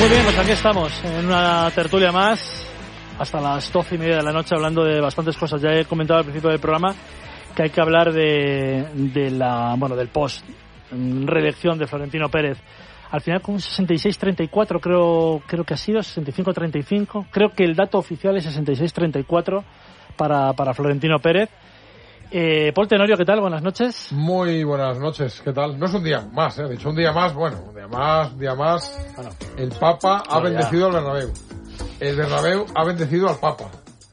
Muy bien, pues aquí estamos en una tertulia más hasta las 12:30 de la noche hablando de bastantes cosas. Ya he comentado al principio del programa que hay que hablar del post reelección de Florentino Pérez. Al final con un 66-34 creo que ha sido 65-35. Creo que el dato oficial es 66-34 para Florentino Pérez. Paul Tenorio, ¿qué tal? Buenas noches. Muy buenas noches, ¿qué tal? No es un día más, he dicho un día más, bueno, un día más. Bueno, el Papa ha bendecido al Bernabéu. El Bernabéu ha bendecido al Papa.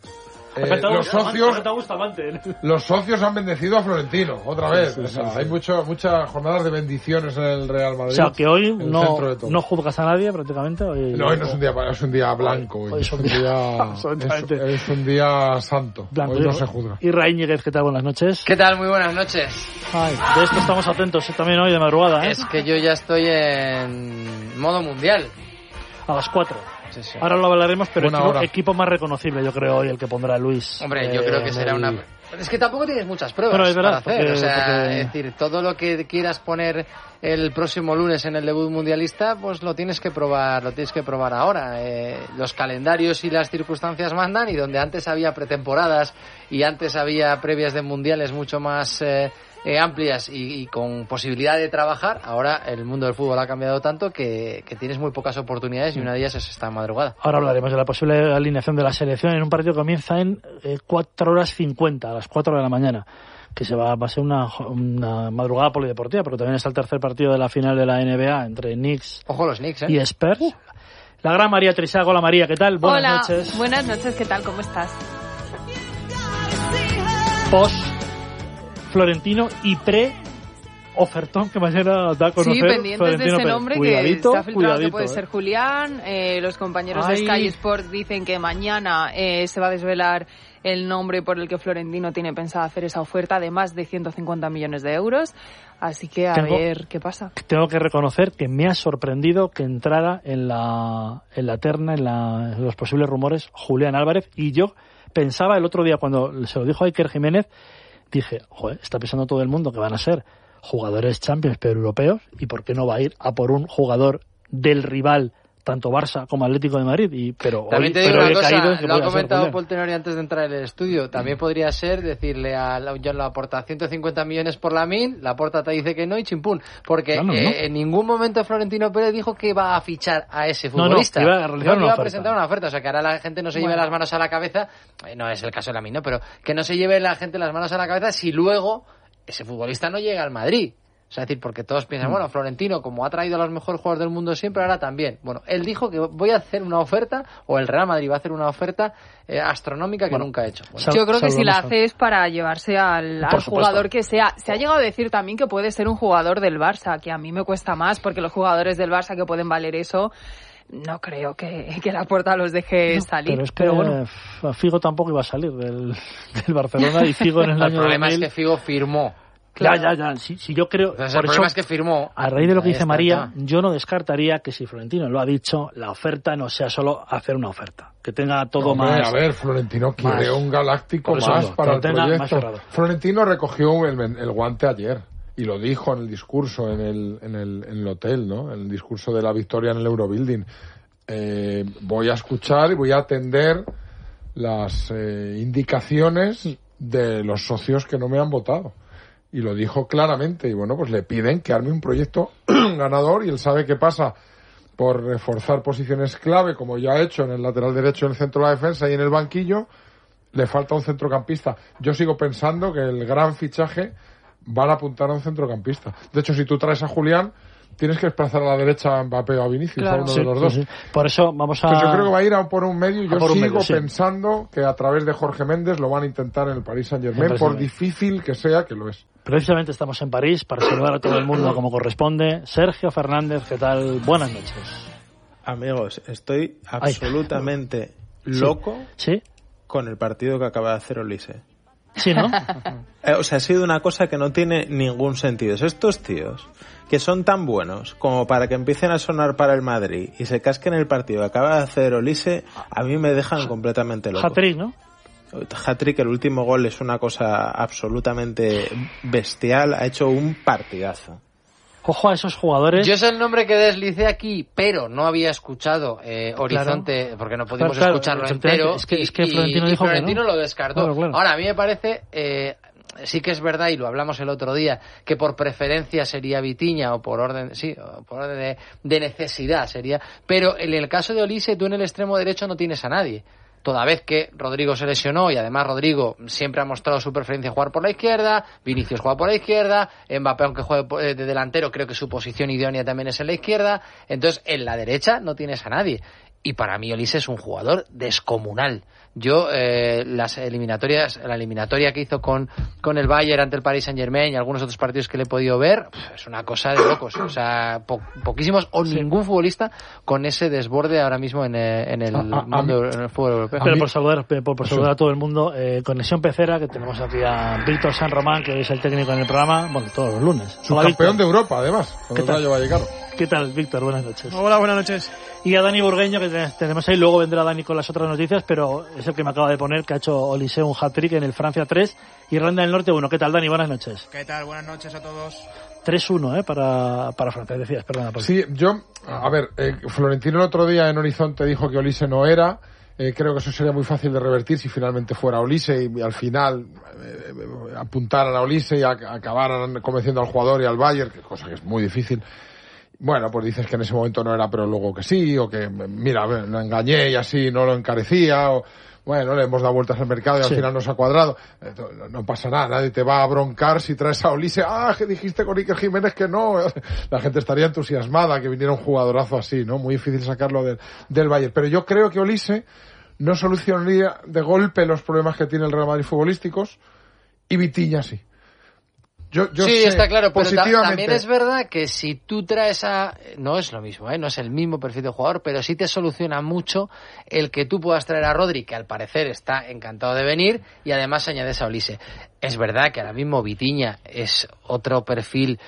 Los socios han bendecido a Florentino, otra vez. Sí. Hay muchas jornadas de bendiciones en el Real Madrid. O sea, que hoy no juzgas a nadie prácticamente. Hoy no es un día blanco. Hoy es un día santo. Blanco, hoy no se juzga. Y Ray Ñíguez, ¿qué tal? Buenas noches. ¿Qué tal? Muy buenas noches. Ay, de esto estamos atentos también hoy de madrugada. Es que yo ya estoy en modo mundial. A las 4. Sí. Ahora lo hablaremos, pero equipo más reconocible, yo creo, hoy el que pondrá Luis. Hombre, yo creo que será una... Es que tampoco tienes muchas pruebas para hacer. Es decir, todo lo que quieras poner el próximo lunes en el debut mundialista, pues lo tienes que probar ahora. Los calendarios y las circunstancias mandan, y donde antes había pretemporadas y antes había previas de mundiales mucho más amplias y con posibilidad de trabajar, ahora el mundo del fútbol ha cambiado tanto que tienes muy pocas oportunidades, y una de ellas es esta madrugada. Ahora hablaremos de la posible alineación de la selección en un partido que comienza en 4:50, a las 4 de la mañana, que va a ser una madrugada polideportiva, porque también está el tercer partido de la final de la NBA entre Knicks, ojo los Knicks, y Spurs. La gran María Trisago. Hola María, ¿qué tal? Buenas noches. Buenas noches, ¿qué tal? ¿Cómo estás? Post Florentino y ofertón que mañana da a conocer. Sí, pendientes Florentino de ese nombre cuidadito, que se ha filtrado que puede ser Julián. Los compañeros de Sky Sport dicen que mañana se va a desvelar el nombre por el que Florentino tiene pensado hacer esa oferta de más de 150 millones de euros. Así que ver qué pasa. Tengo que reconocer que me ha sorprendido que entrara en la terna, en los posibles rumores, Julián Álvarez. Y yo pensaba el otro día, cuando se lo dijo a Iker Jiménez, dije, joder, está pensando todo el mundo que van a ser jugadores Champions pero europeos, y por qué no va a ir a por un jugador del rival, tanto Barça como Atlético de Madrid. Pero también te digo una cosa, lo ha comentado Paul Tenorio antes de entrar en el estudio, también podría ser decirle a John Laporta 150 millones por Lamine, Laporta te dice que no y chimpún, porque en ningún momento Florentino Pérez dijo que iba a fichar a ese futbolista, iba a presentar una oferta. O sea, que ahora la gente no se lleve las manos a la cabeza, no es el caso de Lamine, ¿no? Pero que no se lleve la gente las manos a la cabeza si luego ese futbolista no llega al Madrid. O sea, es decir, porque todos piensan, bueno, Florentino, como ha traído a los mejores jugadores del mundo siempre, ahora también. Bueno, él dijo que voy a hacer una oferta, o el Real Madrid va a hacer una oferta astronómica que nunca ha hecho. Bueno, yo creo que si la hace es para llevarse al jugador que sea. Se ha llegado a decir también que puede ser un jugador del Barça, que a mí me cuesta más, porque los jugadores del Barça que pueden valer eso, no creo que Laporta los deje salir. Pero bueno, Figo tampoco iba a salir del Barcelona, y Figo en el año 2000... El problema es que Figo firmó. Claro. Ya. Si yo creo... Entonces, el problema es que firmó. A raíz de lo que dice María, yo no descartaría que si Florentino lo ha dicho, la oferta no sea solo hacer una oferta. Que tenga todo más... A ver, Florentino quiere un galáctico más para el proyecto. Florentino recogió el guante ayer. Y lo dijo en el discurso en el hotel, ¿no? En el discurso de la victoria en el Eurobuilding. Voy a escuchar y voy a atender las indicaciones de los socios que no me han votado. Y lo dijo claramente. Y bueno, pues le piden que arme un proyecto ganador, y él sabe qué pasa por reforzar posiciones clave, como ya ha hecho en el lateral derecho, en el centro de la defensa y en el banquillo. Le falta un centrocampista. Yo sigo pensando que el gran fichaje van a apuntar a un centrocampista. De hecho, si tú traes a Julián, tienes que desplazar a la derecha a Mbappé o a Vinicius, claro, a uno de los dos. Sí. Por eso vamos a... Pues yo creo que va a ir por un medio, y yo sigo pensando que a través de Jorge Méndez lo van a intentar en el Paris Saint-Germain, por difícil que sea, que lo es. Precisamente estamos en París para saludar a todo el mundo como corresponde. Sergio Fernández, ¿qué tal? Buenas noches. Amigos, estoy absolutamente loco con el partido que acaba de hacer Olise. Sí, ¿no? O sea, ha sido una cosa que no tiene ningún sentido. Estos tíos que son tan buenos como para que empiecen a sonar para el Madrid y se casquen el partido que acaba de hacer Olise, a mí me dejan completamente loco. Hat-trick, ¿no? Hat-trick, el último gol es una cosa absolutamente bestial, ha hecho un partidazo. Ojo a esos jugadores. Yo es el nombre que deslicé aquí, pero no había escuchado Horizonte, claro, porque no pudimos escucharlo entero. Es que Florentino dijo Florentino que no. Lo descartó. Claro. Ahora, a mí me parece... sí que es verdad, y lo hablamos el otro día, que por preferencia sería Vitinha, o por orden de necesidad sería, pero en el caso de Olise, tú en el extremo derecho no tienes a nadie. Toda vez que Rodrigo se lesionó, y además Rodrigo siempre ha mostrado su preferencia jugar por la izquierda, Vinicius juega por la izquierda, Mbappé, aunque juegue de delantero, creo que su posición idónea también es en la izquierda, entonces en la derecha no tienes a nadie. Y para mí Olise es un jugador descomunal. Yo, la eliminatoria que hizo con el Bayern ante el Paris Saint-Germain y algunos otros partidos que le he podido ver, es una cosa de locos. O sea, poquísimos o ningún futbolista con ese desborde ahora mismo en el fútbol europeo. Pero por saludar a todo el mundo, Conexión Pecera, que tenemos aquí a Víctor San Román, que es el técnico en el programa, bueno, todos los lunes. Subcampeón de Europa, además, con el Rayo Vallecano. ¿Qué tal, Víctor? Buenas noches. Hola, buenas noches. Y a Dani Burgueño, que tenemos ahí, luego vendrá Dani con las otras noticias, pero es el que me acaba de poner, que ha hecho Olise un hat-trick en el Francia 3, Irlanda del Norte 1. ¿Qué tal, Dani? Buenas noches. ¿Qué tal? Buenas noches a todos. 3-1, para Francia, decías, perdona. Sí, Florentino el otro día en Horizonte dijo que Olise no era, creo que eso sería muy fácil de revertir si finalmente fuera Olise y al final apuntaran a Olise y acabaran convenciendo al jugador y al Bayern, cosa que es muy difícil. Bueno, pues dices que en ese momento no era, pero luego que sí, o que, mira, lo engañé y así no lo encarecía, o bueno, le hemos dado vueltas al mercado y al final nos ha cuadrado. No pasa nada, nadie te va a broncar si traes a Olise. Que dijiste con Iker Jiménez que no. La gente estaría entusiasmada que viniera un jugadorazo así, ¿no? Muy difícil sacarlo del Bayern. Pero yo creo que Olise no solucionaría de golpe los problemas que tiene el Real Madrid futbolísticos, y Vitinha sí. Yo sí, está claro, pero también es verdad que si tú traes no es lo mismo, no es el mismo perfil de jugador, pero sí te soluciona mucho el que tú puedas traer a Rodri, que al parecer está encantado de venir, y además añades a Olise. Es verdad que ahora mismo Vitinha es otro perfil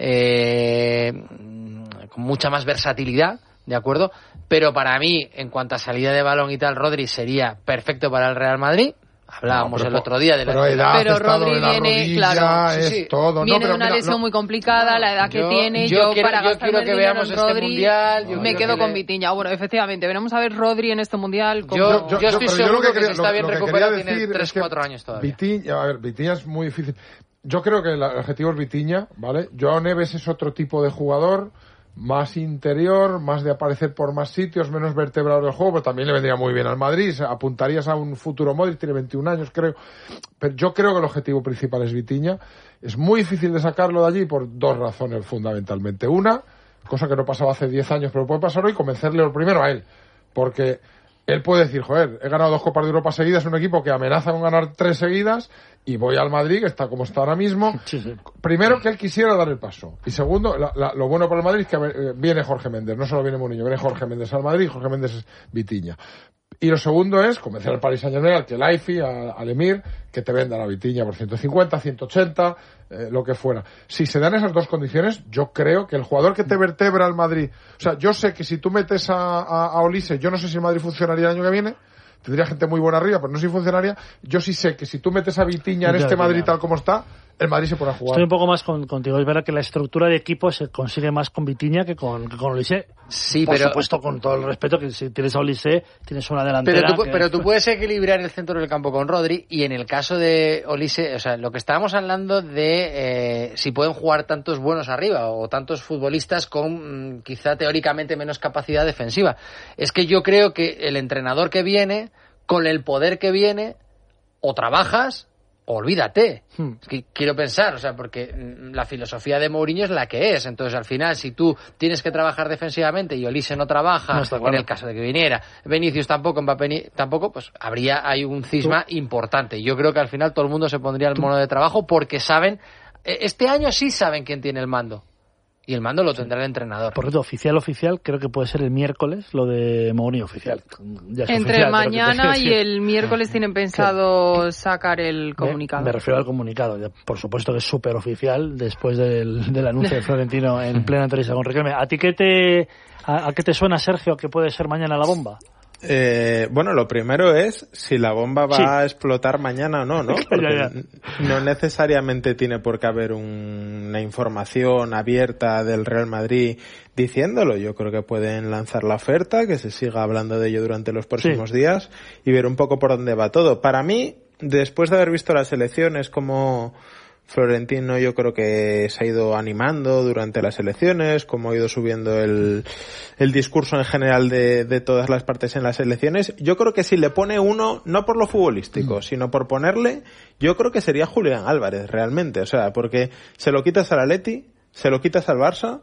con mucha más versatilidad, ¿de acuerdo? Pero para mí, en cuanto a salida de balón y tal, Rodri sería perfecto para el Real Madrid. Hablábamos el otro día de la edad, pero Rodri viene, claro, todo. Viene de una lesión muy complicada, la edad que tiene. Yo quiero que veamos este Rodri, mundial. Me quedo con Vitinha. Bueno, efectivamente, veremos a ver Rodri en este mundial. Yo estoy seguro que si está bien recuperado tiene 3-4 años todavía. Vitinha es muy difícil. Yo creo que el objetivo es Vitinha, ¿vale? Joao Neves es otro tipo de jugador, más interior, más de aparecer por más sitios, menos vertebrado del juego, pero también le vendría muy bien al Madrid. Apuntarías a un futuro Modric, tiene 21 años, creo. Pero yo creo que el objetivo principal es Vitinha. Es muy difícil de sacarlo de allí por dos razones fundamentalmente. Una, cosa que no pasaba hace 10 años, pero puede pasar hoy, convencerle lo primero a él. Porque él puede decir, joder, he ganado 2 Copas de Europa seguidas, un equipo que amenaza con ganar 3 seguidas, y voy al Madrid, que está como está ahora mismo. Sí. Primero, que él quisiera dar el paso. Y segundo, lo bueno para el Madrid es que viene Jorge Méndez, no solo viene Mourinho, viene Jorge Méndez al Madrid, Jorge Méndez es Vitinha. Y lo segundo es convencer al Paris Saint-Germain, al Khelaifi, al Emir, que te vendan a Vitinha por 150, 180, lo que fuera. Si se dan esas dos condiciones, yo creo que el jugador que te vertebra al Madrid... O sea, yo sé que si tú metes a Olise, yo no sé si el Madrid funcionaría el año que viene, tendría gente muy buena arriba, pero no sé si funcionaría. Yo sí sé que si tú metes a Vitinha en este Madrid tal como está, el Madrid se pone a jugar. Estoy un poco más contigo. Es verdad que la estructura de equipo se consigue más con Vitinha que con Olise. Sí, por supuesto, con todo el respeto, que si tienes a Olise, tienes una delantera. Pero tú puedes equilibrar el centro del campo con Rodri, y en el caso de Olise, o sea, lo que estábamos hablando de si pueden jugar tantos buenos arriba o tantos futbolistas con quizá teóricamente menos capacidad defensiva. Es que yo creo que el entrenador que viene, con el poder que viene, o trabajas, olvídate. Es que quiero pensar, o sea, porque la filosofía de Mourinho es la que es. Entonces, al final, si tú tienes que trabajar defensivamente y Olise no trabaja, en el caso de que viniera, Vinicius tampoco, Mbappé tampoco, pues hay un cisma importante. Yo creo que al final todo el mundo se pondría el mono de trabajo, porque saben, este año sí saben quién tiene el mando. Y el mando lo tendrá el entrenador. Por cierto, oficial creo que puede ser el miércoles, lo de Mourinho oficial. Entre oficial, mañana y el miércoles tienen pensado sacar el comunicado. Me refiero al comunicado. Por supuesto que es súper oficial después del anuncio de Florentino en plena entrevista con Riquelme. ¿A ti qué te suena, Sergio, que puede ser mañana la bomba? Bueno, lo primero es si la bomba va a explotar mañana o no, ¿no? Porque no necesariamente tiene por qué haber una información abierta del Real Madrid diciéndolo. Yo creo que pueden lanzar la oferta, que se siga hablando de ello durante los próximos días y ver un poco por dónde va todo. Para mí, después de haber visto las elecciones, como Florentino yo creo que se ha ido animando durante las elecciones, como ha ido subiendo el discurso en general de todas las partes en las elecciones. Yo creo que si le pone uno, no por lo futbolístico, sino por ponerle, yo creo que sería Julián Álvarez realmente. O sea, porque se lo quitas al Atleti, se lo quitas al Barça,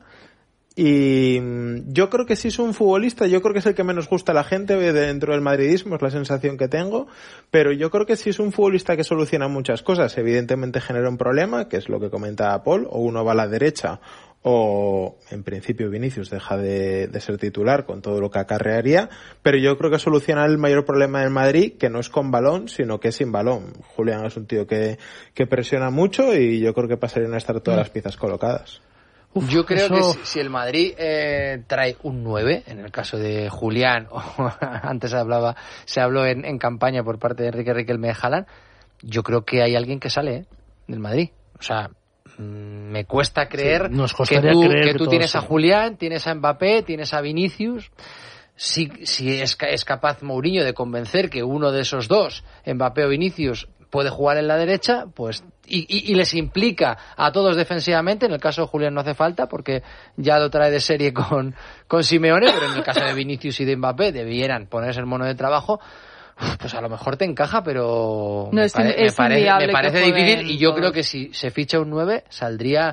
y yo creo que si es un futbolista, yo creo que es el que menos gusta a la gente dentro del madridismo, es la sensación que tengo, pero yo creo que si es un futbolista que soluciona muchas cosas, evidentemente genera un problema, que es lo que comentaba Paul, o uno va a la derecha, o en principio Vinicius deja de ser titular con todo lo que acarrearía, pero yo creo que soluciona el mayor problema del Madrid, que no es con balón, sino que es sin balón. Julián es un tío que presiona mucho y yo creo que pasarían a estar todas las piezas colocadas. Yo creo que si el Madrid trae un 9, en el caso de Julián, o antes se habló en campaña por parte de Enrique Riquelme de Haaland, yo creo que hay alguien que sale del Madrid. O sea, me cuesta creer que tú tienes a Julián, tienes a Mbappé, tienes a Vinicius. Si es capaz Mourinho de convencer que uno de esos dos, Mbappé o Vinicius, puede jugar en la derecha, pues y les implica a todos defensivamente. En el caso de Julián no hace falta porque ya lo trae de serie con Simeone, pero en el caso de Vinicius y de Mbappé debieran ponerse el mono de trabajo. Pues a lo mejor te encaja, pero me parece difícil, y yo creo que si se ficha un 9 saldría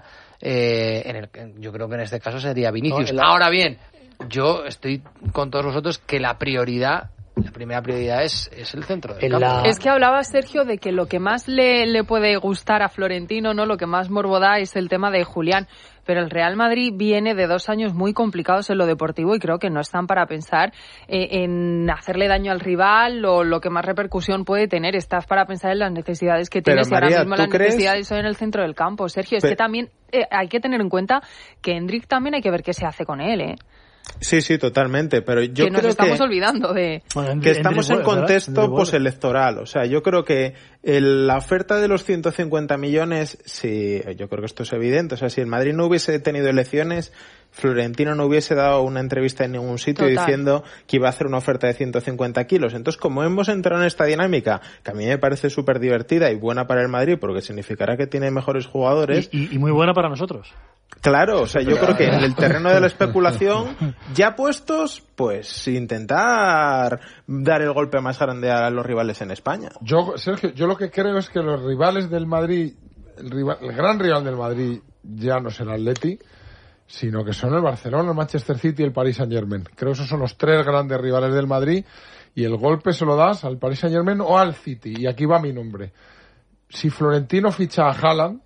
yo creo que en este caso sería Vinicius. Ahora bien, yo estoy con todos vosotros que la primera prioridad es el centro del campo. Es que hablaba Sergio de que lo que más le puede gustar a Florentino, no, lo que más morbo da es el tema de Julián, pero el Real Madrid viene de 2 años muy complicados en lo deportivo y creo que no están para pensar en hacerle daño al rival o lo que más repercusión puede tener. Estás para pensar en las necesidades que tienes, María, y ahora mismo las necesidades son en el centro del campo. Sergio, es que también hay que tener en cuenta que Endrick también hay que ver qué se hace con él, Sí, totalmente, pero yo creo que nos estamos olvidando de que estamos en contexto postelectoral. O sea, yo creo que la oferta de los 150 millones, sí, yo creo que esto es evidente. O sea, si el Madrid no hubiese tenido elecciones, Florentino no hubiese dado una entrevista en ningún sitio diciendo que iba a hacer una oferta de 150 kilos. Entonces, como hemos entrado en esta dinámica, que a mí me parece súper divertida y buena para el Madrid, porque significará que tiene mejores jugadores. Y muy buena para nosotros. Claro, o sea, yo creo que en el terreno de la especulación, ya puestos, pues intentar dar el golpe más grande a los rivales en España. Sergio, yo lo que creo es que los rivales del Madrid, el gran rival del Madrid ya no es el Atleti, sino que son el Barcelona, el Manchester City y el Paris Saint-Germain. Creo que esos son los 3 grandes rivales del Madrid, y el golpe se lo das al Paris Saint-Germain o al City, y aquí va mi nombre. Si Florentino ficha a Haaland,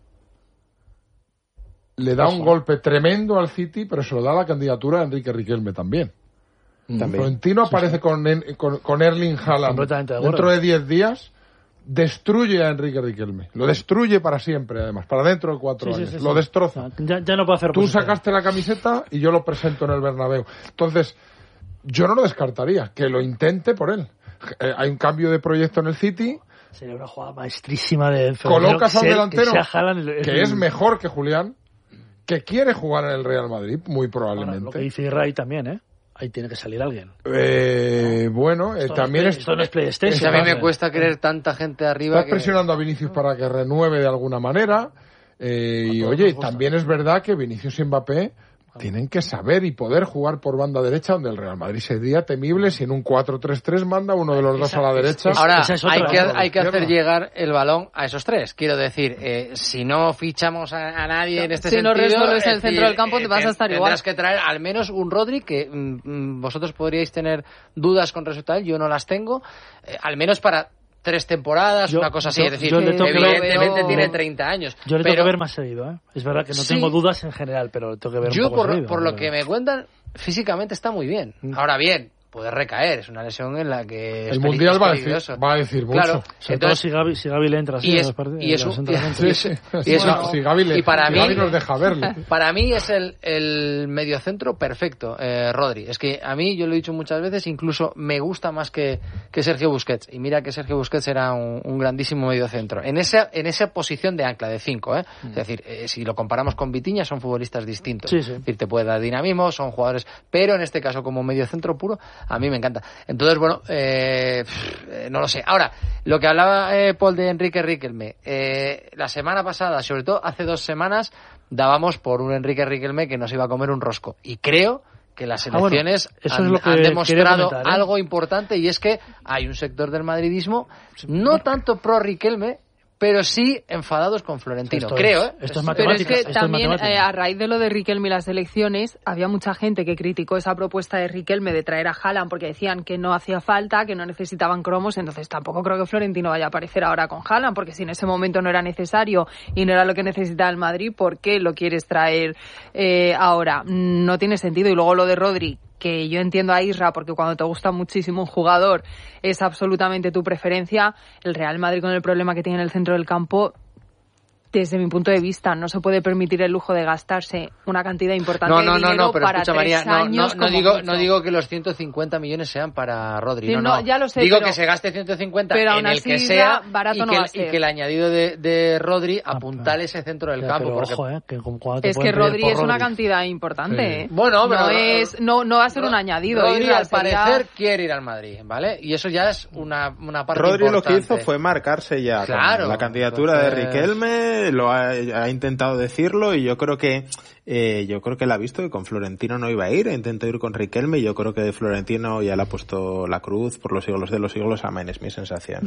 le da un golpe tremendo al City, pero se lo da la candidatura de Enrique Riquelme también. Florentino aparece con Erling Haaland dentro de 10 días, destruye a Enrique Riquelme. Lo destruye para siempre, además, para dentro de 4 años. Lo destroza. Ya no puede hacer. Tú sacaste la camiseta y yo lo presento en el Bernabéu. Entonces, yo no lo descartaría, que lo intente por él. Hay un cambio de proyecto en el City. Sería una jugada maestrísima de colocas a un delantero que es mejor que Julián, que quiere jugar en el Real Madrid, muy probablemente. Bueno, lo que dice Ray también, ahí tiene que salir alguien. También esto no es PlayStation. A mí me cuesta creer tanta gente arriba. Estás presionando a Vinicius para que renueve de alguna manera. Y oye, también es verdad que Vinicius y Mbappé tienen que saber y poder jugar por banda derecha, donde el Real Madrid sería temible si en un 4-3-3 manda uno de los dos a la derecha. Ahora, hay que hacer llegar el balón a esos 3. Quiero decir, si no fichamos a nadie en este sentido... Si no resuelves el centro del campo, te vas a estar igual. Tendrás que traer al menos un Rodri, que vosotros podríais tener dudas con respecto a él, yo no las tengo, al menos para 3 temporadas, una cosa así. Es decir, evidentemente tiene 30 años. Yo le tengo que ver más seguido, Es verdad que no tengo dudas en general, pero lo tengo que ver un poco seguido. Por lo que me cuentan, físicamente está muy bien. Ahora bien, puede recaer. Es una lesión en la que el Mundial va a decir mucho. Claro, sobre todo si Gavi le entra así si Gavi nos deja verle. Para mí es el mediocentro perfecto, Rodri. Es que a mí, yo lo he dicho muchas veces, incluso me gusta más que Sergio Busquets. Y mira que Sergio Busquets era un grandísimo mediocentro. En esa posición de ancla, de 5, Es decir, si lo comparamos con Vitinha, son futbolistas distintos. Sí. Es decir, te puede dar dinamismo, son jugadores, pero en este caso como mediocentro puro, a mí me encanta. Entonces, bueno, no lo sé. Ahora, lo que hablaba Paul de Enrique Riquelme, la semana pasada, sobre todo hace 2 semanas, dábamos por un Enrique Riquelme que nos iba a comer un rosco. Y creo que las elecciones han demostrado algo importante, y es que hay un sector del madridismo no tanto pro Riquelme, pero sí enfadados con Florentino, creo. Esto es pero es que también, a raíz de lo de Riquelme y las elecciones, había mucha gente que criticó esa propuesta de Riquelme de traer a Haaland porque decían que no hacía falta, que no necesitaban cromos. Entonces tampoco creo que Florentino vaya a aparecer ahora con Haaland, porque si en ese momento no era necesario y no era lo que necesitaba el Madrid, ¿por qué lo quieres traer ahora? No tiene sentido. Y luego lo de Rodri, que yo entiendo a Isra, porque cuando te gusta muchísimo un jugador es absolutamente tu preferencia. El Real Madrid, con el problema que tiene en el centro del campo, desde mi punto de vista, no se puede permitir el lujo de gastarse una cantidad importante de dinero pero para escucha, 3 María, años. No digo que los 150 millones sean para Rodri. Sí, ya lo sé, digo pero, que se gaste 150 pero en el que sea, barato no va a ser. Y que el añadido de Rodri apuntale ese centro del campo. Pero porque... ojo, es que Rodri es una cantidad importante. Sí. Bueno, pero no va a ser un añadido. Rodri, al parecer, quiere ir al Madrid, ¿vale? Y eso ya es una parte Rodri importante. Lo que hizo fue marcarse ya con la candidatura de Riquelme, lo ha intentado decirlo, y yo creo que él ha visto que con Florentino no iba a ir, intentó ir con Riquelme, y yo creo que Florentino ya le ha puesto la cruz por los siglos de los siglos. Amén, es mi sensación.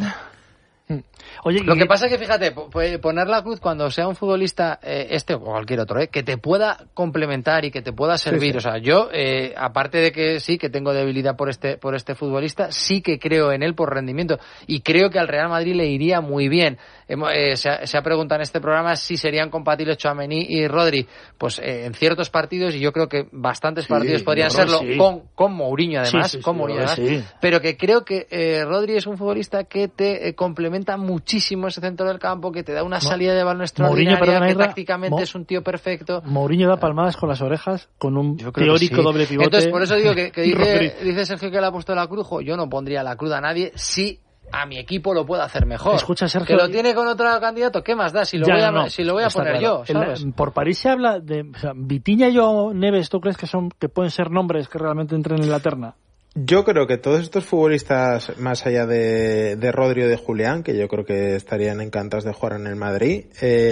Oye, lo que pasa es que, fíjate, poner la cruz cuando sea un futbolista o cualquier otro, que te pueda complementar y que te pueda servir. Sí. O sea, yo, aparte de que sí que tengo debilidad por este futbolista, sí que creo en él por rendimiento, y creo que al Real Madrid le iría muy bien. Se ha preguntado en este programa si serían compatibles Tchouaméni y Rodri. Pues en ciertos partidos, y yo creo que bastantes partidos podrían serlo, con Mourinho además, pero que creo que Rodri es un futbolista que te complementa muchísimo ese centro del campo, que te da una salida de balón extraordinaria, que tácticamente es un tío perfecto. Mourinho da palmadas con las orejas con un teórico doble pivote. Entonces, por eso digo que dice Sergio que le ha puesto la cruz. Yo no pondría la cruz a nadie si a mi equipo lo puede hacer mejor. Escucha, Sergio, que lo tiene con otro candidato, ¿qué más da? Si lo voy a poner claro. yo, ¿sabes? Por París se habla de Vitinha y Neves. ¿Tú crees que pueden ser nombres que realmente entren en la terna? Yo creo que todos estos futbolistas, más allá de Rodri o de Julián, que yo creo que estarían encantados de jugar en el Madrid,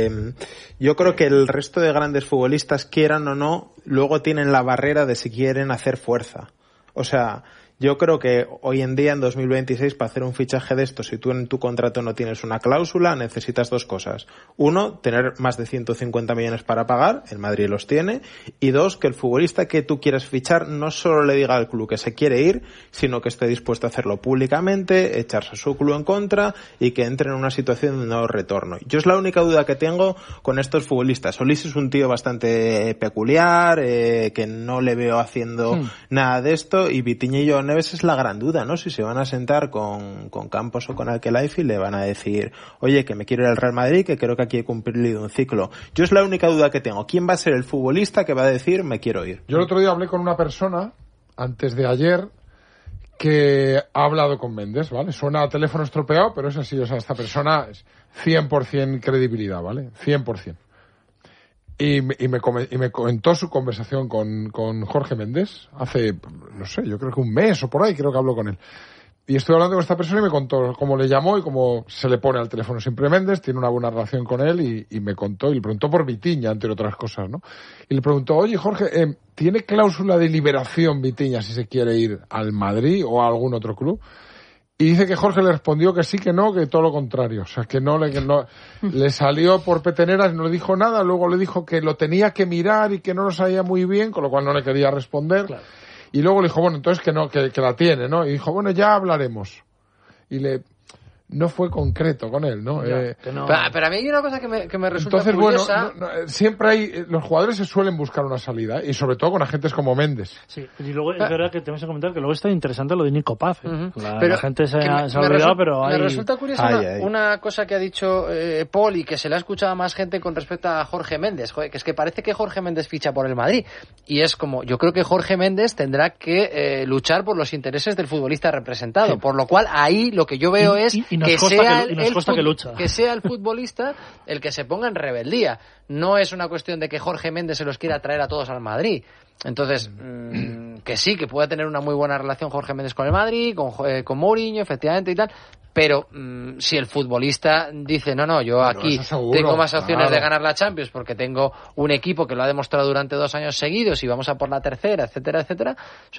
yo creo que el resto de grandes futbolistas, quieran o no, luego tienen la barrera de si quieren hacer fuerza. O sea, yo creo que hoy en día, en 2026, para hacer un fichaje de esto, si tú en tu contrato no tienes una cláusula, necesitas 2 cosas. 1, tener más de 150 millones para pagar, el Madrid los tiene, y 2, que el futbolista que tú quieras fichar no solo le diga al club que se quiere ir, sino que esté dispuesto a hacerlo públicamente, echarse a su club en contra y que entre en una situación de no retorno. Yo es la única duda que tengo con estos futbolistas. Solís es un tío bastante peculiar, que no le veo haciendo nada de esto, y Vitinha y Neves es la gran duda, ¿no? Si se van a sentar con Campos o con Alquelaifi y le van a decir, oye, que me quiero ir al Real Madrid, que creo que aquí he cumplido un ciclo. Yo es la única duda que tengo. ¿Quién va a ser el futbolista que va a decir, me quiero ir? Yo el otro día hablé con una persona, antes de ayer, que ha hablado con Méndez, ¿vale? Suena a teléfono estropeado, pero es así. O sea, esta persona es 100% credibilidad, ¿vale? 100%. Y me comentó su conversación con Jorge Méndez hace, no sé, yo creo que un mes o por ahí, creo que habló con él. Y estoy hablando con esta persona y me contó cómo le llamó y cómo se le pone al teléfono siempre Méndez, tiene una buena relación con él y me contó, y le preguntó por Vitinha, entre otras cosas, ¿no? Y le preguntó, oye Jorge, ¿tiene cláusula de liberación Vitinha si se quiere ir al Madrid o a algún otro club? Y dice que Jorge le respondió que sí, que no, que todo lo contrario. O sea, que no le salió por peteneras, no le dijo nada, luego le dijo que lo tenía que mirar y que no lo sabía muy bien, con lo cual no le quería responder. Claro. Y luego le dijo, bueno, entonces que no, que la tiene, ¿no? Y dijo, bueno, ya hablaremos. Y no fue concreto con él, ¿no? Pero a mí hay una cosa que me resulta curiosa. Bueno, siempre los jugadores se suelen buscar una salida, y sobre todo con agentes como Méndez. Sí, y luego es verdad que tenemos que comentar que luego está interesante lo de Nico Paz. La gente se ha olvidado, pero hay... Me resulta curiosa una cosa que ha dicho Paul, y que se le ha escuchado a más gente con respecto a Jorge Méndez. Joder, que es que parece que Jorge Méndez ficha por el Madrid, y es como, yo creo que Jorge Méndez tendrá que luchar por los intereses del futbolista representado, por lo cual ahí lo que yo veo es que sea el futbolista el que se ponga en rebeldía. No es una cuestión de que Jorge Méndez se los quiera traer a todos al Madrid. Entonces, que sí, que pueda tener una muy buena relación Jorge Méndez con el Madrid, con Mourinho, efectivamente, y tal, pero si el futbolista dice, no, yo aquí tengo más opciones de ganar la Champions porque tengo un equipo que lo ha demostrado durante 2 años seguidos y vamos a por la tercera, etcétera, etcétera,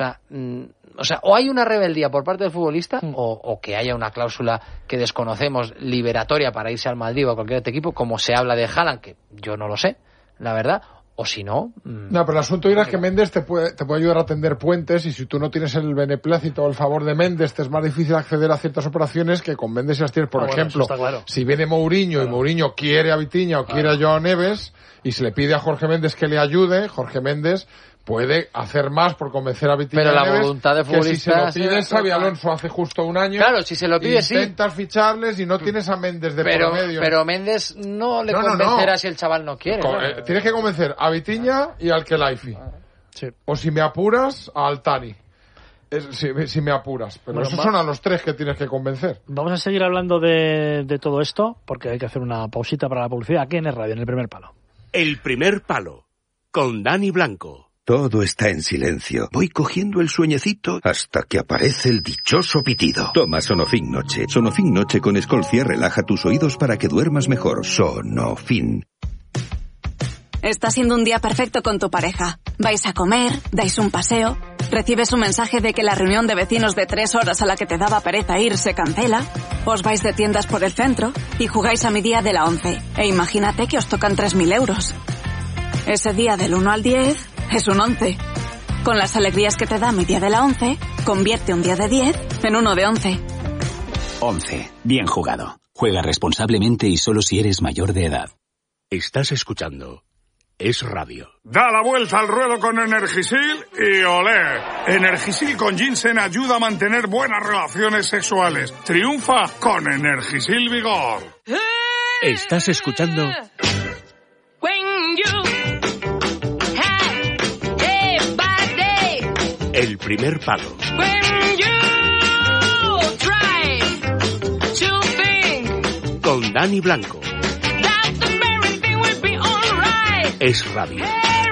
o sea, o hay una rebeldía por parte del futbolista o que haya una cláusula que desconocemos liberatoria para irse al Madrid o a cualquier otro equipo, como se habla de Haaland, que yo no lo sé, la verdad. O si no... No, pero el asunto es que Méndez te puede ayudar a tender puentes, y si tú no tienes el beneplácito o el favor de Méndez, te es más difícil acceder a ciertas operaciones que con Méndez las tienes. Por ejemplo, si viene Mourinho y Mourinho quiere a Vitinha o quiere a Joao Neves y se le pide a Jorge Méndez que le ayude, Jorge Méndez puede hacer más por convencer a Vitinha. Pero la voluntad de futbolista... Que si se lo pide Xabi Alonso hace justo un año... Claro, si se lo pide, intentas ficharles y no tienes a Méndez de por medio. Pero Méndez no le convencerá si el chaval no quiere. Tienes que convencer a Vitinha y al Kelaifi. Sí. O si me apuras, a Altani. Si me apuras. Pero esos son a los 3 que tienes que convencer. Vamos a seguir hablando de todo esto, porque hay que hacer una pausita para la publicidad aquí en el radio, en El Primer Palo. El Primer Palo, con Dani Blanco. Todo está en silencio. Voy cogiendo el sueñecito hasta que aparece el dichoso pitido. Toma Sonofin Noche. Sonofin Noche con Escolcia relaja tus oídos para que duermas mejor. Sonofin. Está siendo un día perfecto con tu pareja. Vais a comer, dais un paseo, recibes un mensaje de que la reunión de vecinos de 3 horas a la que te daba pereza ir se cancela, os vais de tiendas por el centro y jugáis a mi día de la 11. E imagínate que os tocan 3.000 euros. Ese día del 1 al 10... es un 11. Con las alegrías que te da mi día de la 11, convierte un día de 10 en uno de 11. 11. Bien jugado. Juega responsablemente y solo si eres mayor de edad. Estás escuchando Es Radio. Da la vuelta al ruedo con Energisil y olé. Energisil con ginseng ayuda a mantener buenas relaciones sexuales. Triunfa con Energisil Vigor. Estás escuchando El Primer Palo. Con Dani Blanco. Es Radio.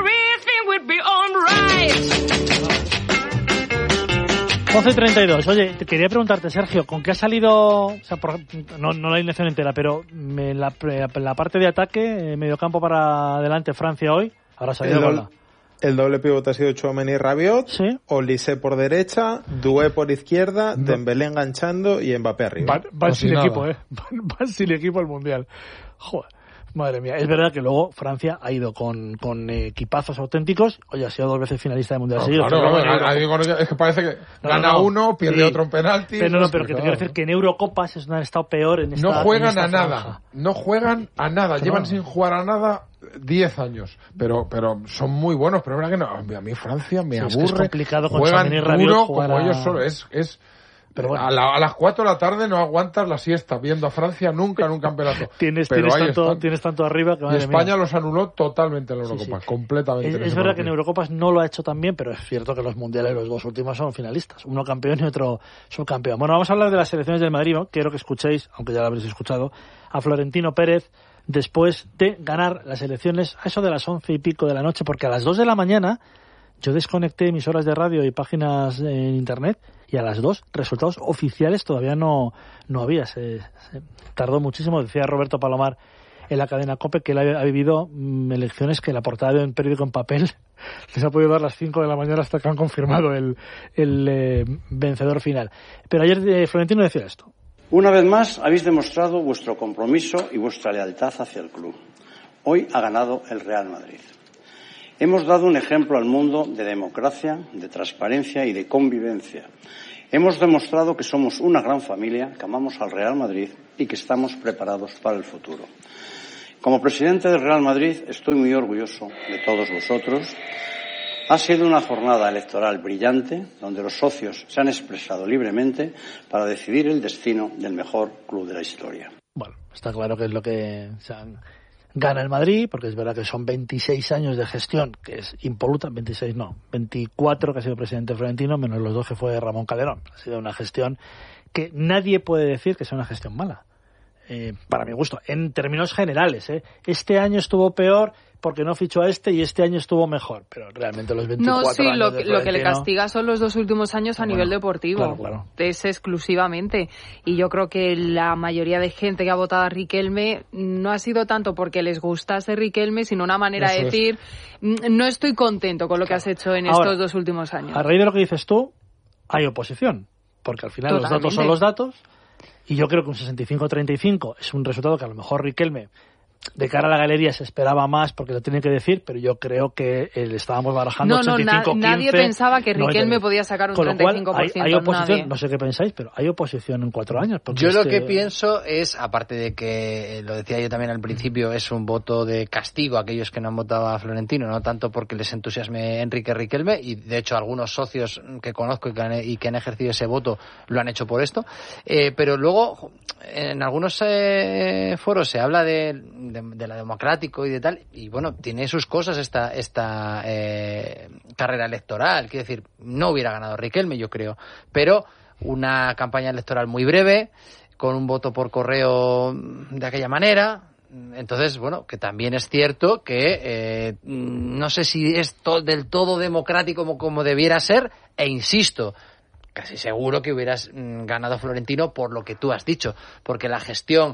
11:32. Oye, te quería preguntarte, Sergio, ¿con qué ha salido? O sea, no la alineación entera, pero la parte de ataque, mediocampo para adelante, Francia hoy, habrá salido el doble pivote ha sido Tchouaméni y Rabiot, ¿sí? Olise por derecha, Doué por izquierda, Dembélé enganchando y Mbappé arriba. Van sin equipo, van sin equipo al Mundial. Joder. Madre mía, es verdad que luego Francia ha ido con equipazos auténticos. Oye, ha sido 2 veces finalista del Mundial seguido. Claro, es que parece que gana uno, pierde otro en penalti. Pero pero que te quiero decir que en Eurocopas han estado peor en esta. No juegan a nada. No juegan a nada. Llevan sin jugar a nada 10 años. Pero son muy buenos. Pero es verdad que no. A mí Francia me aburre. Es complicado con juegan duro como ellos solo. Pero bueno, a las 4 de la tarde no aguantas la siesta viendo a Francia nunca en un campeonato. tienes tanto arriba que y España los anuló totalmente en la Eurocopa, completamente. Es verdad que en Eurocopas no lo ha hecho tan bien, pero es cierto que los mundiales, los 2 últimos son finalistas, uno campeón y otro subcampeón. Bueno, vamos a hablar de las selecciones del Madrid, ¿no? Quiero que escuchéis, aunque ya lo habréis escuchado, a Florentino Pérez después de ganar las elecciones a eso de las 11 y pico de la noche, porque a las 2 de la mañana yo desconecté emisoras de radio y páginas en internet y a las 2 resultados oficiales todavía no había. Se tardó muchísimo. Decía Roberto Palomar en la cadena COPE que él ha vivido elecciones que la portada de un periódico en papel les ha podido dar las 5 de la mañana hasta que han confirmado el vencedor final. Pero ayer Florentino decía esto. Una vez más habéis demostrado vuestro compromiso y vuestra lealtad hacia el club. Hoy ha ganado el Real Madrid. Hemos dado un ejemplo al mundo de democracia, de transparencia y de convivencia. Hemos demostrado que somos una gran familia, que amamos al Real Madrid y que estamos preparados para el futuro. Como presidente del Real Madrid estoy muy orgulloso de todos vosotros. Ha sido una jornada electoral brillante, donde los socios se han expresado libremente para decidir el destino del mejor club de la historia. Bueno, está claro que es lo que gana el Madrid, porque es verdad que son 26 años de gestión, que es impoluta, 24 que ha sido presidente Florentino, menos los 2 que fue Ramón Calderón. Ha sido una gestión que nadie puede decir que sea una gestión mala. Para mi gusto, en términos generales, Este año estuvo peor porque no fichó a este y este año estuvo mejor, pero realmente los 24 años lo que le castiga son los 2 últimos años a nivel deportivo. Claro. Es exclusivamente. Y yo creo que la mayoría de gente que ha votado a Riquelme no ha sido tanto porque les gustase Riquelme, sino una manera de decir, no estoy contento con lo que has hecho en estos 2 últimos años. A raíz de lo que dices tú, hay oposición, porque al final los datos son los datos. Y yo creo que un 65-35 es un resultado que a lo mejor Riquelme, de cara a la galería, se esperaba más porque lo tiene que decir, pero yo creo que estábamos barajando 85-15. Nadie pensaba que Riquelme podía sacar un 35%. Hay oposición, nadie. No sé qué pensáis, pero hay oposición en 4 años. Yo lo que pienso es, aparte de que, lo decía yo también al principio, es un voto de castigo a aquellos que no han votado a Florentino, no tanto porque les entusiasme Enrique Riquelme, y de hecho algunos socios que conozco y que han ejercido ese voto lo han hecho por esto, pero luego en algunos foros se habla de la democrático y de tal, y bueno, tiene sus cosas esta carrera electoral. Quiero decir, no hubiera ganado Riquelme, yo creo, pero una campaña electoral muy breve, con un voto por correo de aquella manera. Entonces, bueno, que también es cierto que no sé si es del todo democrático como debiera ser, e insisto, casi seguro que hubieras ganado Florentino por lo que tú has dicho, porque la gestión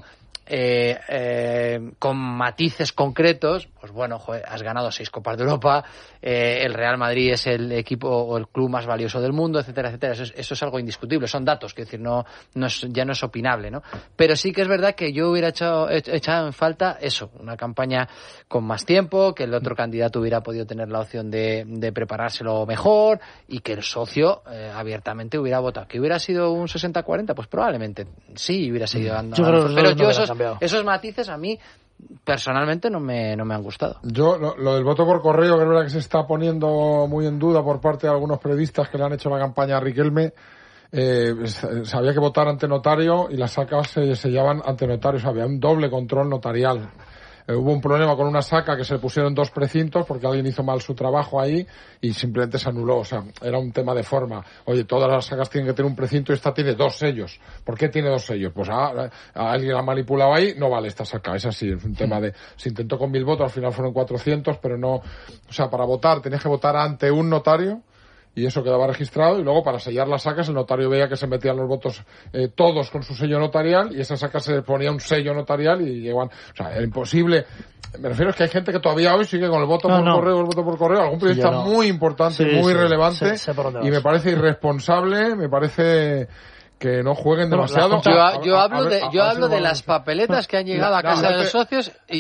con matices concretos, pues bueno, has ganado 6 Copas de Europa, el Real Madrid es el equipo o el club más valioso del mundo, etcétera, etcétera. Eso es algo indiscutible, son datos, quiero decir, ya no es opinable, ¿no? Pero sí que es verdad que yo hubiera echado en falta eso, una campaña con más tiempo, que el otro candidato hubiera podido tener la opción de preparárselo mejor, y que el socio abiertamente hubiera votado. ¿Que hubiera sido un 60-40? Pues probablemente sí hubiera seguido andando. Pero esos matices a mí personalmente no me han gustado. Yo lo del voto por correo, que es verdad que se está poniendo muy en duda por parte de algunos periodistas que le han hecho la campaña a Riquelme. Sabía que votar ante notario, y las sacas se sellaban ante notario, o sea, había un doble control notarial. Hubo un problema con una saca que se le pusieron 2 precintos porque alguien hizo mal su trabajo ahí y simplemente se anuló. O sea, era un tema de forma. Oye, todas las sacas tienen que tener un precinto y esta tiene 2 sellos. ¿Por qué tiene 2 sellos? Pues alguien la ha manipulado ahí, no vale esta saca. Es así, es un tema de... Se intentó con 1000 votos, al final fueron 400, pero no... O sea, para votar tenías que votar ante un notario, y eso quedaba registrado, y luego para sellar las sacas el notario veía que se metían los votos todos con su sello notarial, y esa saca se ponía un sello notarial y llegaban... O sea, era imposible. Me refiero, es que hay gente que todavía hoy sigue con el voto por correo, algún periodista muy importante, muy relevante, y me parece irresponsable, me parece... que no jueguen demasiado. Yo hablo de las papeletas que han llegado a casa de los socios, y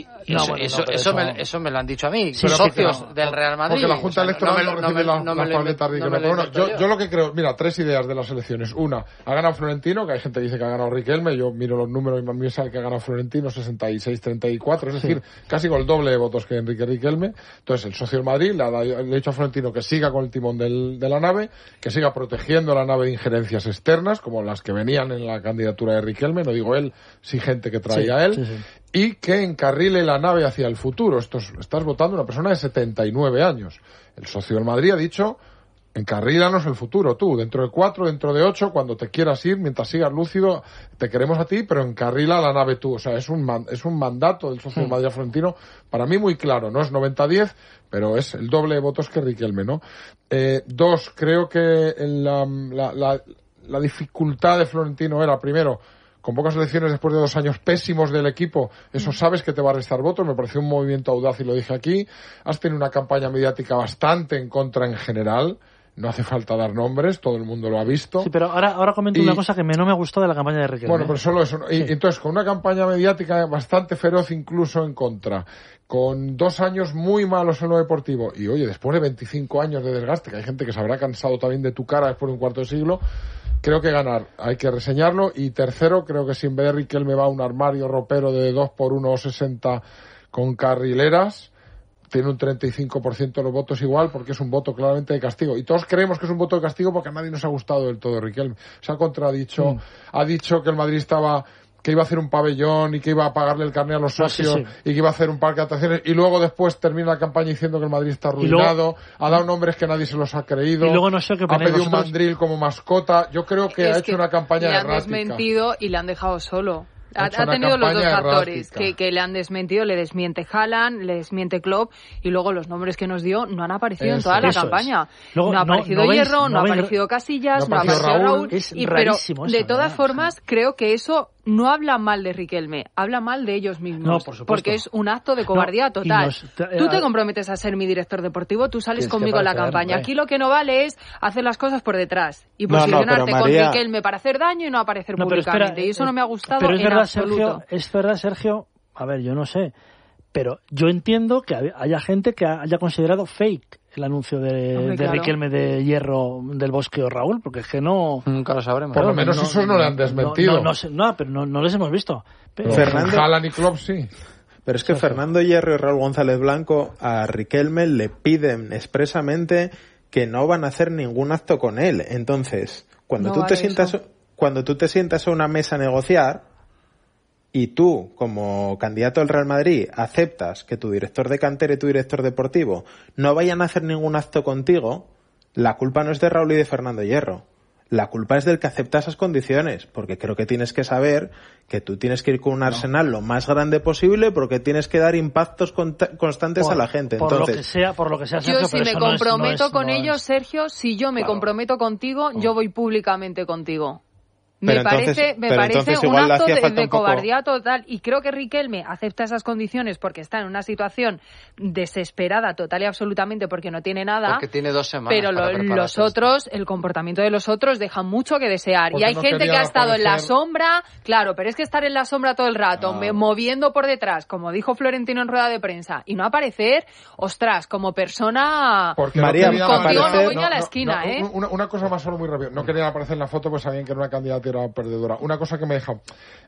eso me lo han dicho a mí, socios del Real Madrid. Porque la Junta Electoral no recibe las papeletas Riquelme. Yo lo que creo, mira, 3 ideas de las elecciones. Una, ha ganado Florentino, que hay gente que dice que ha ganado Riquelme, yo miro los números y me sale que ha ganado Florentino 66-34, es decir, casi con el doble de votos que Enrique Riquelme. Entonces el socio del Madrid le ha dicho a Florentino que siga con el timón de la nave, que siga protegiendo la nave de injerencias externas, como las que venían en la candidatura de Riquelme, no digo él, sí gente que traía él, y que encarrile la nave hacia el futuro. Estás votando una persona de 79 años. El socio del Madrid ha dicho, encarrílanos el futuro, tú, dentro de 4, dentro de 8, cuando te quieras ir, mientras sigas lúcido, te queremos a ti, pero encarrila la nave tú. O sea, es un mandato del socio del Madrid Florentino, para mí muy claro, no es 90-10, pero es el doble de votos que Riquelme, ¿no? 2, creo que la dificultad de Florentino era, primero, convocas elecciones después de 2 años pésimos del equipo, eso sabes que te va a restar votos, me pareció un movimiento audaz y lo dije aquí. Has tenido una campaña mediática bastante en contra en general, No hace falta dar nombres, todo el mundo lo ha visto. Sí, pero ahora comento una cosa que no me gustó de la campaña de Riquelme. Bueno, pero solo eso. Sí. Y entonces, con una campaña mediática bastante feroz incluso en contra, con 2 años muy malos en lo deportivo, y oye, después de 25 años de desgaste, que hay gente que se habrá cansado también de tu cara después de un cuarto de siglo, creo que ganar, hay que reseñarlo. Y tercero, creo que si en vez de Riquelme va a un armario ropero de 2 por 1,60 con carrileras, tiene un 35% de los votos igual, porque es un voto claramente de castigo. Y todos creemos que es un voto de castigo porque a nadie nos ha gustado del todo Riquelme. Se ha contradicho, ha dicho que el Madrid que iba a hacer un pabellón y que iba a pagarle el carné a los socios y que iba a hacer un parque de atracciones, y luego después termina la campaña diciendo que el Madrid está arruinado, ha dado nombres que nadie se los ha creído, y luego no sé qué ha pedido un mandril como mascota. Yo creo que ha hecho una campaña errática. Le han desmentido y le han dejado solo. Ha tenido los dos factores, que le han desmentido, le desmiente Haaland, le desmiente Klopp, y luego los nombres que nos dio no han aparecido en toda la campaña. Luego, no ha aparecido Hierro, no ha aparecido Casillas, no ha aparecido Raúl. Pero de todas formas, creo que eso no habla mal de Riquelme, habla mal de ellos mismos. No, por supuesto. Porque es un acto de cobardía total. Tú te comprometes a ser mi director deportivo, tú sales conmigo en la campaña. Aquí lo que no vale es hacer las cosas por detrás y posicionarte con Riquelme para hacer daño y no aparecer públicamente. Y eso no me ha gustado en absoluto. Es verdad, Sergio, a ver, yo no sé, pero yo entiendo que haya gente que haya considerado fake el anuncio de Riquelme de Hierro, del Bosque o Raúl, porque es que no... Nunca lo sabremos. Por lo menos esos no le han desmentido. Pero no les hemos visto. Pero Fernando, Haaland y Klopp sí. Pero es que Fernando Hierro y Raúl González Blanco a Riquelme le piden expresamente que no van a hacer ningún acto con él. Entonces, cuando tú te sientas a una mesa a negociar y tú, como candidato al Real Madrid, aceptas que tu director de cantera y tu director deportivo no vayan a hacer ningún acto contigo, la culpa no es de Raúl y de Fernando Hierro. La culpa es del que acepta esas condiciones, porque creo que tienes que saber que tú tienes que ir con un arsenal lo más grande posible, porque tienes que dar impactos constantes a la gente. Por lo que sea, Sergio, yo si me comprometo con ellos, Sergio, si yo me comprometo contigo, yo voy públicamente contigo. Me parece un acto de cobardía total, y creo que Riquelme acepta esas condiciones porque está en una situación desesperada total y absolutamente, porque no tiene nada, porque tiene 2 semanas, pero los otros, el comportamiento de los otros deja mucho que desear, y hay gente que ha estado en la sombra, claro, pero es que estar en la sombra todo el rato, moviendo por detrás, como dijo Florentino en rueda de prensa, y no aparecer, ostras, como persona, porque María, contigo no voy ni a la esquina, una cosa más solo muy rápido, no quería aparecer en la foto pues sabían que era una candidata perdedora. Una cosa que me deja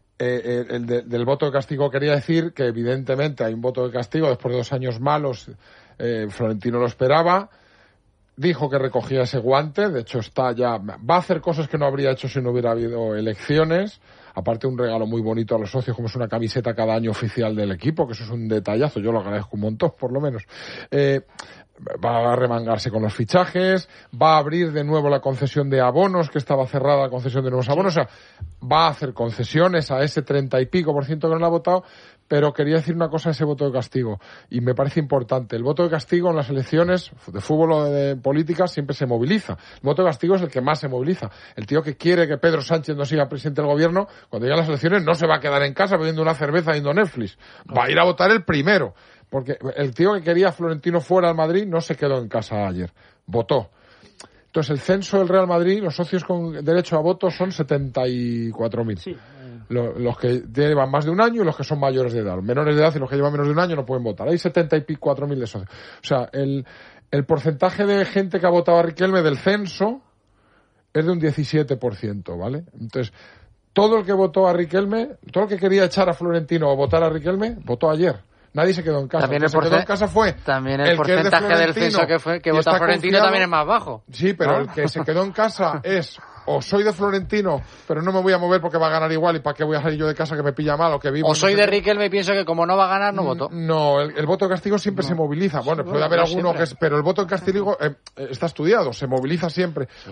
del voto de castigo, quería decir que evidentemente hay un voto de castigo después de 2 años malos. Florentino lo esperaba, dijo que recogía ese guante, de hecho va a hacer cosas que no habría hecho si no hubiera habido elecciones, aparte un regalo muy bonito a los socios como es una camiseta cada año oficial del equipo, que eso es un detallazo, yo lo agradezco un montón por lo menos. Va a remangarse con los fichajes, va a abrir de nuevo la concesión de abonos, que estaba cerrada la concesión de nuevos abonos, o sea, va a hacer concesiones a ese 30 y pico % que no le ha votado, pero quería decir una cosa de ese voto de castigo, y me parece importante. El voto de castigo en las elecciones de fútbol o de política siempre se moviliza. El voto de castigo es el que más se moviliza. El tío que quiere que Pedro Sánchez no siga presidente del gobierno, cuando lleguen las elecciones no se va a quedar en casa bebiendo una cerveza viendo Netflix, va a ir a votar el primero. Porque el tío que quería a Florentino fuera al Madrid no se quedó en casa ayer, votó. Entonces el censo del Real Madrid, los socios con derecho a voto son 74.000. Sí. Los que llevan más de 1 año y los que son mayores de edad. Los menores de edad y los que llevan menos de 1 año no pueden votar. Hay 74.000 de socios. O sea, el porcentaje de gente que ha votado a Riquelme del censo es de un 17%, ¿vale? Entonces, todo el que votó a Riquelme, todo el que quería echar a Florentino o votar a Riquelme, votó ayer. Nadie se quedó en casa. También el se quedó en casa fue también el porcentaje del censo que vota Florentino también es más bajo. Sí, pero el que se quedó en casa es o soy de Florentino, pero no me voy a mover porque va a ganar igual y para qué voy a salir yo de casa que me pilla mal o que vivo. O soy de Riquelme y pienso que como no va a ganar no voto. No, el voto de castigo siempre se moviliza. Bueno, puede haber alguno pero el voto de castigo está estudiado, se moviliza siempre. Sí. O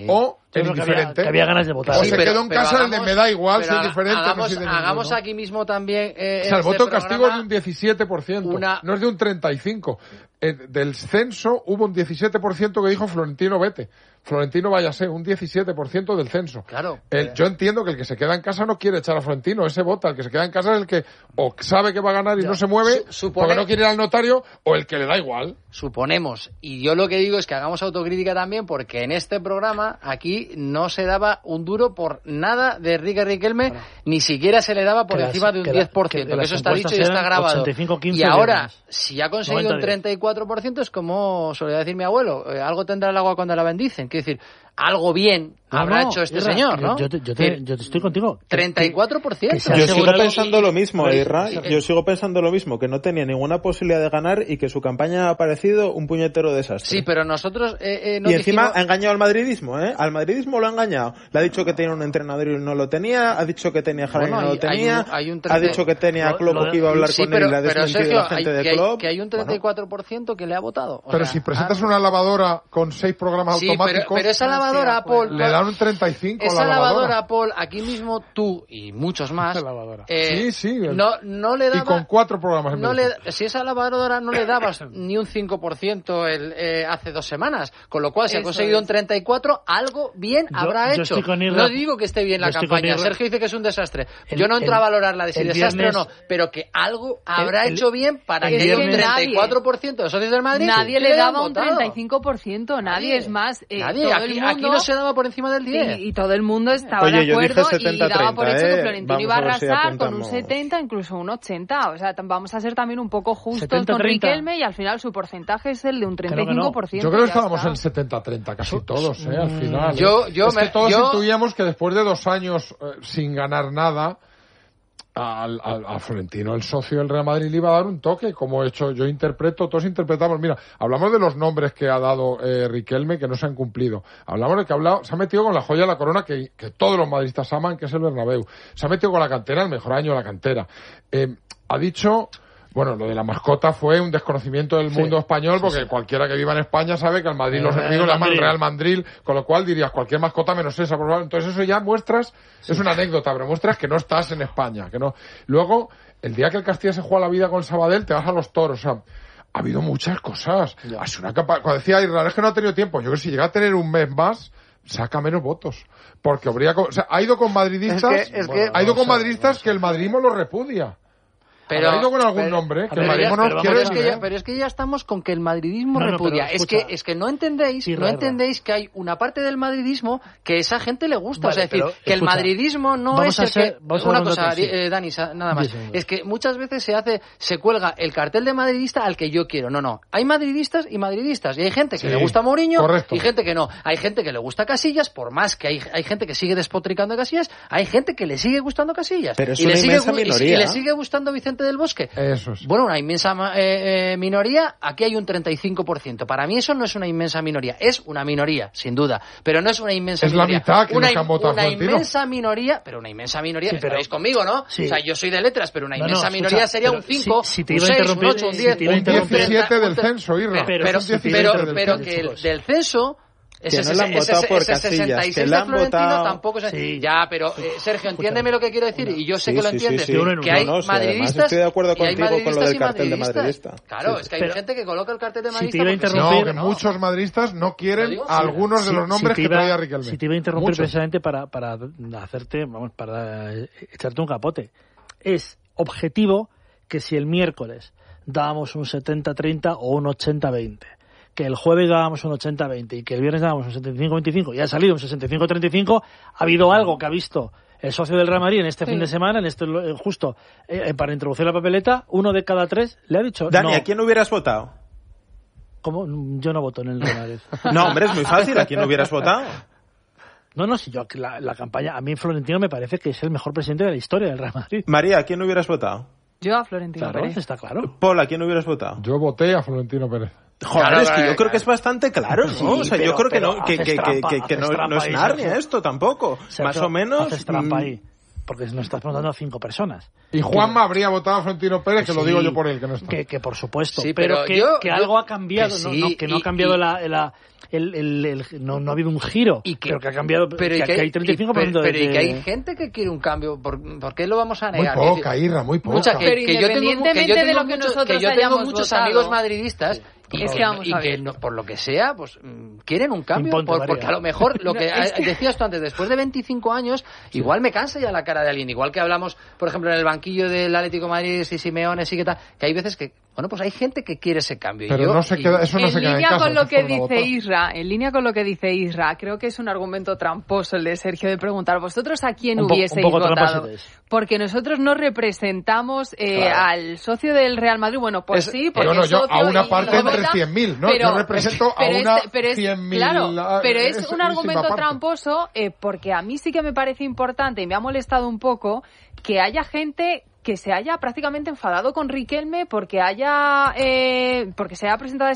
es indiferente. Que había ganas de votar. O se quedó en casa el de me da igual, si es diferente. Hagamos aquí mismo también... o sea, el voto castigo es de un 17%, no es de un 35%. Del censo hubo un 17% que dijo Florentino vete. Florentino váyase, un 17% del censo. Claro. Yo entiendo que el que se queda en casa no quiere echar a Florentino, ese vota. El que se queda en casa es el que o sabe que va a ganar y no se mueve porque no quiere ir al notario, o el que le da igual. Suponemos. Y yo lo que digo es que hagamos autocrítica también, porque en este programa aquí no se daba un duro por nada de Enrique Riquelme, ni siquiera se le daba por encima de un 10%, que eso está dicho y está grabado. 85-15 y ahora, si ha conseguido un 34%, es como solía decir mi abuelo, algo tendrá el agua cuando la bendicen. Quiero decir, algo bien habrá hecho este señor, ¿no? Yo estoy contigo. 34%. Yo sigo pensando lo mismo, Irra. Yo sigo pensando lo mismo, que no tenía ninguna posibilidad de ganar y que su campaña ha parecido un puñetero desastre. Sí, pero nosotros y encima ha engañado al madridismo, ¿eh? Al madridismo lo ha engañado. Le ha dicho que tenía un entrenador y no lo tenía, ha dicho que tenía Jardín y no lo tenía, ha dicho que tenía a Klopp que iba a hablar con él y le ha desmentido la gente de Klopp. Que hay un 34% que le ha votado. Pero si presentas una lavadora con 6 programas automáticos... pero esa lavadora, Paul... Le dan un 35 esa lavadora, Paul, aquí mismo tú y muchos más... sí. No le daba... Y con 4 programas en si esa lavadora no le dabas ni un 5% hace 2 semanas, con lo cual si ha conseguido un 34, algo bien habrá hecho. No digo que esté bien la campaña. Sergio dice que es un desastre. Yo no entro a valorarla de si desastre o no, pero que algo habrá hecho bien para que haya un 34% de socios del Madrid. Nadie le daba un 35%, nadie es más. Nadie, aquí no se daba por encima del 10. Y todo el mundo estaba de acuerdo y daba por hecho que Florentino iba a arrasar con un 70, incluso un 80. O sea, vamos a ser también un poco justos con Riquelme y al final su porcentaje es el de un 35%. Yo creo que estábamos en 70-30 casi todos, al final. Todos intuíamos que después de 2 años sin ganar nada, a Florentino, el socio del Real Madrid, le iba a dar un toque, como todos interpretamos. Mira, hablamos de los nombres que ha dado Riquelme que no se han cumplido. Hablamos de que se ha metido con la joya de la corona que todos los madridistas aman, que es el Bernabéu. Se ha metido con la cantera, el mejor año de la cantera. Ha dicho... Bueno, lo de la mascota fue un desconocimiento del mundo español, porque cualquiera que viva en España sabe que al Madrid los enemigos le llaman Real Madrid, con lo cual dirías cualquier mascota menos esa. Entonces eso ya muestras, es una anécdota, pero muestras que no estás en España. Que no. Luego, el día que el Castilla se juega la vida con Sabadell, te vas a los toros. O sea, ha habido muchas cosas. Cuando decía Israel, es que no ha tenido tiempo. Yo creo que si llega a tener un mes más, saca menos votos. Porque ha ido con madridistas, que el madridismo lo repudia. Pero ha ido con algún nombre que el madridismo no quiere. Pero es que ya estamos con que el madridismo repudia. Es que no entendéis que hay una parte del madridismo que esa gente le gusta. Es decir, que el madridismo no es el que... Una cosa, Dani, nada más. Es que muchas veces se cuelga el cartel de madridista al que yo quiero. No. Hay madridistas y madridistas. Y hay gente que le gusta Mourinho y gente que no. Hay gente que le gusta Casillas, por más que hay gente que sigue despotricando de Casillas, hay gente que le sigue gustando Casillas. Pero es una inmensa minoría. Y le sigue gustando Vicente del Bosque. Eso es. Bueno, una inmensa minoría, aquí hay un 35%. Para mí eso no es una inmensa minoría, es una minoría, sin duda, pero no es una inmensa minoría. Es la mitad que no han votado. Una inmensa minoría, estaréis conmigo, ¿no? Sí. O sea, yo soy de letras, pero una inmensa minoría sería un 5, un 6, un 8, un 10, un 17 del censo, Irra. Pero que del censo... Que no le han votado por Casillas, que le han votado... Tampoco Ya, pero Sergio, entiéndeme lo que quiero decir, y yo sé que lo entiendes, que hay madridistas... Estoy de acuerdo contigo con lo del cartel de madridista. Claro, es que hay gente que coloca el cartel de madridista... que muchos madridistas no quieren algunos de los nombres que traía Riquelme. Si te iba a interrumpir precisamente para hacerte, para echarte un capote. Es objetivo que si el miércoles dábamos un 70-30 o un 80-20... que el jueves dábamos un 80-20 y que el viernes dábamos un 75-25 y ha salido un 65-35, ha habido algo que ha visto el socio del Real Madrid en este fin de semana, justo para introducir la papeleta, 1 de cada 3 le ha dicho... Dani, no. ¿A quién hubieras votado? ¿Cómo? Yo no voto en el Real Madrid. No, hombre, es muy fácil. ¿A quién hubieras votado? No, si yo la campaña... A mí Florentino me parece que es el mejor presidente de la historia del Real Madrid. María, ¿a quién hubieras votado? Yo a Florentino Pérez. Está claro. Paul, ¿a quién hubieras votado? Yo voté a Florentino Pérez. Joder, es que yo creo que es bastante claro, ¿no? Sí, o sea, yo creo que no es trampa Narnia esto tampoco. Sergio, más o menos... Haces trampa ahí. porque nos estás preguntando a 5 personas. Y Juanma habría votado a Florentino Pérez, que lo digo yo por él, que no está. Que por supuesto, sí, pero que algo ha cambiado, que no ha cambiado no ha habido un giro, pero que ha cambiado, que hay 35%. Pero y que hay gente que quiere un cambio, ¿por qué lo vamos a negar? Muy poca, Irra, muy poca. Pero independientemente de lo que nosotros yo tengo muchos votado, amigos madridistas y es que por lo que sea, pues quieren un cambio, porque a lo mejor lo que decías tú antes, después de 25 años, igual me cansa ya la cara de alguien, igual que hablamos, por ejemplo, en el banquillo del Atlético de Madrid, y Simeone, y que tal, que hay veces que, bueno, pues hay gente que quiere ese cambio. Pero eso no se queda en casa. En línea con lo que dice Isra, creo que es un argumento tramposo el de Sergio de preguntar, ¿vosotros a quién hubieseis votado? Porque nosotros no representamos al socio del Real Madrid. Bueno, pues sí, porque yo a una parte entre 100.000, ¿no? Yo represento a una 100.000. Claro, pero es un argumento tramposo porque a mí sí que me parece importante y me ha molestado un poco que haya gente que se haya prácticamente enfadado con Riquelme porque se haya presentado